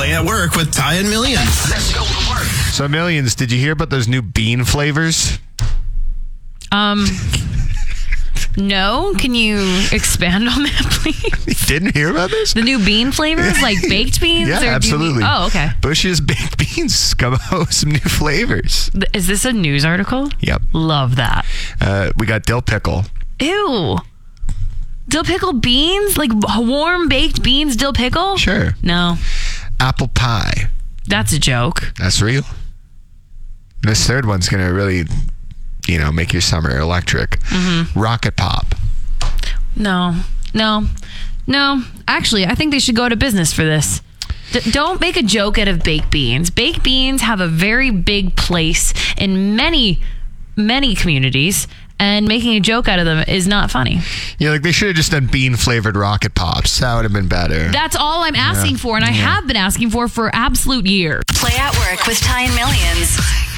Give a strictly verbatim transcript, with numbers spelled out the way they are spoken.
Play at Work with Ty and Millions. Let's go to work. So, Millions, did you hear about those new bean flavors? Um, no. Can you expand on that, please? You didn't hear about this? The new bean flavors, like baked beans? Yeah, or do you absolutely. mean- oh, okay. Bush's Baked Beans come out with some new flavors. Th- Is this a news article? Yep. Love that. Uh, we got dill pickle. Ew. Dill pickle beans? Like warm baked beans, dill pickle? Sure. No. Apple pie. That's a joke. That's real. This third one's going to really, you know, make your summer electric. Mm-hmm. Rocket pop. No. No. No. Actually, I think they should go out of business for this. D- don't make a joke out of baked beans. Baked beans have a very big place in many, many communities, and making a joke out of them is not funny. Yeah, like they should have just done bean flavored rocket pops. That would have been better. That's all I'm asking Yeah. for, and I Yeah. have been asking for for absolute years. Play at Work with Ty and Millions.